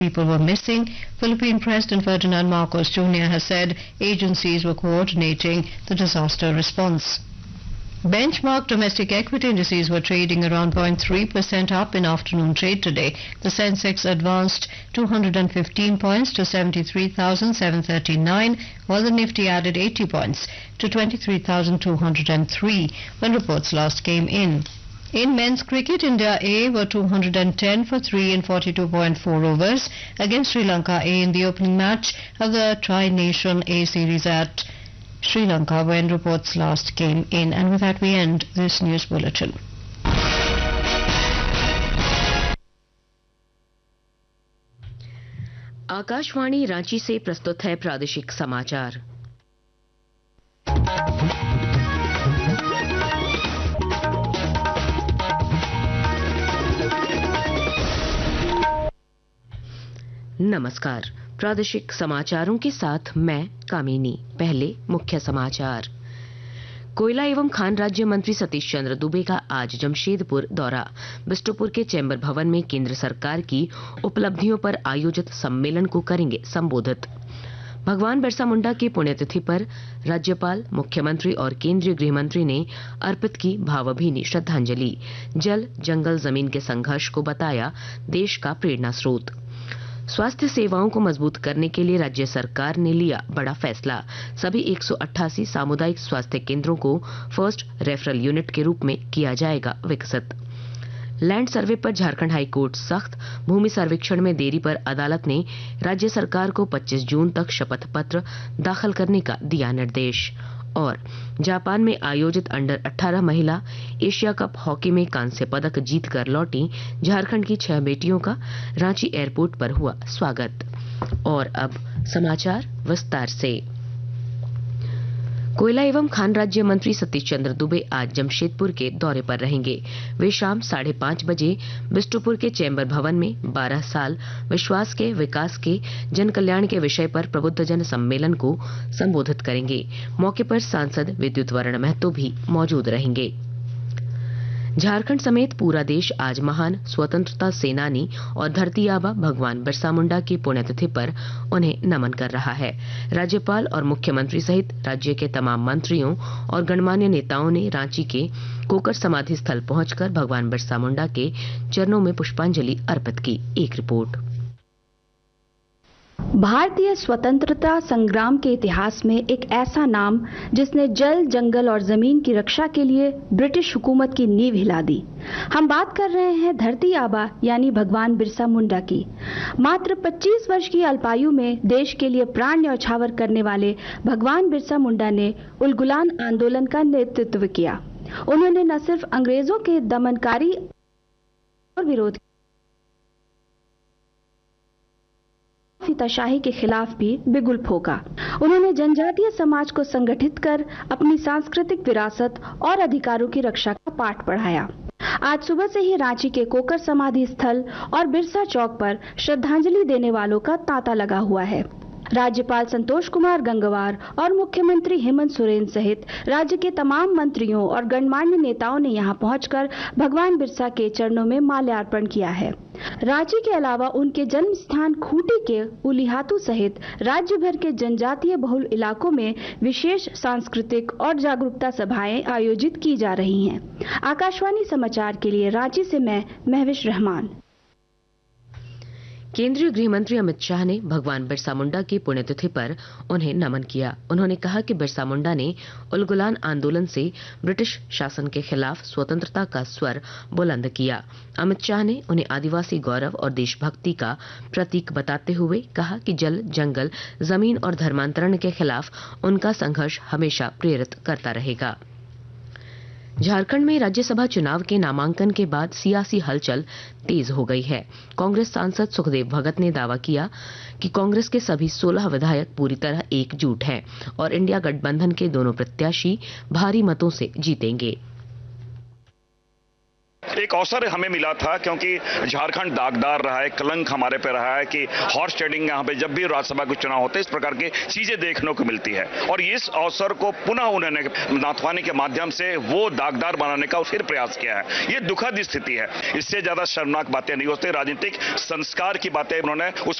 People were missing. Philippine President Ferdinand Marcos Jr. has said agencies were coordinating the disaster response. Benchmark domestic equity indices were trading around 0.3% up in afternoon trade today. The Sensex advanced 215 points to 73,739, while the Nifty added 80 points to 23,203 when reports last came in. In men's cricket, India A were 210 for 3 in 42.4 overs against Sri Lanka A in the opening match of the Tri-Nation A series at Sri Lanka when reports last came in. And with that we end this news bulletin. Akashvani Ranchi से प्रस्तुत है प्रादेशिक समाचार। नमस्कार, प्रादेशिक समाचारों के साथ मैं कामिनी। पहले मुख्य समाचार। कोयला एवं खान राज्य मंत्री सतीश चंद्र दुबे का आज जमशेदपुर दौरा। बिष्टुपुर के चैम्बर भवन में केंद्र सरकार की उपलब्धियों पर आयोजित सम्मेलन को करेंगे संबोधित। भगवान बिरसा मुंडा की पुण्यतिथि पर राज्यपाल, मुख्यमंत्री और केंद्रीय गृह मंत्री ने अर्पित की भावभीनी श्रद्धांजलि। जल, जंगल, जमीन के संघर्ष को बताया देश का प्रेरणा स्रोत। स्वास्थ्य सेवाओं को मजबूत करने के लिए राज्य सरकार ने लिया बड़ा फैसला। सभी 188 सामुदायिक स्वास्थ्य केंद्रों को फर्स्ट रेफरल यूनिट के रूप में किया जाएगा विकसित। लैंड सर्वे पर झारखंड हाई कोर्ट सख्त। भूमि सर्वेक्षण में देरी पर अदालत ने राज्य सरकार को 25 जून तक शपथ पत्र दाखिल करने का दिया निर्देश। और जापान में आयोजित अंडर 18 महिला एशिया कप हॉकी में कांस्य पदक जीतकर लौटी झारखंड की 6 बेटियों का रांची एयरपोर्ट पर हुआ स्वागत। और अब समाचार विस्तार से। कोयला एवं खान राज्य मंत्री सतीश चंद्र दुबे आज जमशेदपुर के दौरे पर रहेंगे। वे शाम 5:30 बजे बिष्टुपुर के चैम्बर भवन में 12 साल विश्वास के विकास के जन कल्याण के विषय पर प्रबुद्ध जन सम्मेलन को संबोधित करेंगे। मौके पर सांसद विद्युत वर्ण महतो भी मौजूद रहेंगे। झारखंड समेत पूरा देश आज महान स्वतंत्रता सेनानी और धरती आबा भगवान बिरसा मुंडा की पुण्यतिथि पर उन्हें नमन कर रहा है। राज्यपाल और मुख्यमंत्री सहित राज्य के तमाम मंत्रियों और गणमान्य नेताओं ने रांची के कोकर समाधि स्थल पहुंचकर भगवान बिरसा मुंडा के चरणों में पुष्पांजलि अर्पित की। एक रिपोर्ट। भारतीय स्वतंत्रता संग्राम के इतिहास में एक ऐसा नाम जिसने जल, जंगल और जमीन की रक्षा के लिए ब्रिटिश हुकूमत की नींव हिला दी। हम बात कर रहे हैं धरती आबा यानी भगवान बिरसा मुंडा की। मात्र 25 वर्ष की अल्पायु में देश के लिए प्राण न्यौछावर करने वाले भगवान बिरसा मुंडा ने उलगुलान आंदोलन का नेतृत्व किया। उन्होंने न सिर्फ अंग्रेजों के दमनकारी और विरोध फीताशाही के खिलाफ भी बिगुल फूंका। उन्होंने जनजातीय समाज को संगठित कर अपनी सांस्कृतिक विरासत और अधिकारों की रक्षा का पाठ पढ़ाया। आज सुबह से ही रांची के कोकर समाधि स्थल और बिरसा चौक पर श्रद्धांजलि देने वालों का तांता लगा हुआ है। राज्यपाल संतोष कुमार गंगवार और मुख्यमंत्री हेमंत सोरेन सहित राज्य के तमाम मंत्रियों और गणमान्य नेताओं ने यहां पहुंचकर भगवान बिरसा के चरणों में माल्यार्पण किया है। रांची के अलावा उनके जन्म स्थान खूंटी के उलिहातू सहित राज्य भर के जनजातीय बहुल इलाकों में विशेष सांस्कृतिक और जागरूकता सभाएं आयोजित की जा रही हैं। आकाशवाणी समाचार के लिए रांची से मैं महविश रहमान। केंद्रीय गृह मंत्री अमित शाह ने भगवान बिरसा मुंडा की पुण्यतिथि पर उन्हें नमन किया। उन्होंने कहा कि बिरसा मुंडा ने उलगुलान आंदोलन से ब्रिटिश शासन के खिलाफ स्वतंत्रता का स्वर बुलंद किया। अमित शाह ने उन्हें आदिवासी गौरव और देशभक्ति का प्रतीक बताते हुए कहा कि जल, जंगल, जमीन और धर्मांतरण के खिलाफ उनका संघर्ष हमेशा प्रेरित करता रहेगा। झारखंड में राज्यसभा चुनाव के नामांकन के बाद सियासी हलचल तेज हो गई है। कांग्रेस सांसद सुखदेव भगत ने दावा किया कि कांग्रेस के सभी 16 विधायक पूरी तरह एकजुट हैं और इंडिया गठबंधन के दोनों प्रत्याशी भारी मतों से जीतेंगे। एक अवसर हमें मिला था क्योंकि झारखंड दागदार रहा है, कलंक हमारे पे रहा है कि हॉर्स ट्रेडिंग यहाँ पे जब भी राज्यसभा के चुनाव होते हैं इस प्रकार की चीजें देखने को मिलती है और इस अवसर को पुनः उन्होंने नाथवानी के माध्यम से वो दागदार बनाने का फिर प्रयास किया है। ये दुखद स्थिति है, इससे ज्यादा शर्मनाक बातें नहीं होती। राजनीतिक संस्कार की बातें उन्होंने उस